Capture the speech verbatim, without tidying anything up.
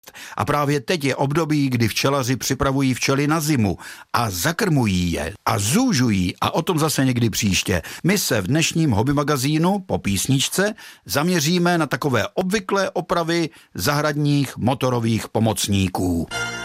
A právě teď je období, kdy včelaři připravují včely na zimu a zakrmují je a zúžují, a o tom zase někdy příště. My se v dnešním hobby magazínu po písničce zaměříme na takové obvyklé opravy zahradních motorových pomocníků.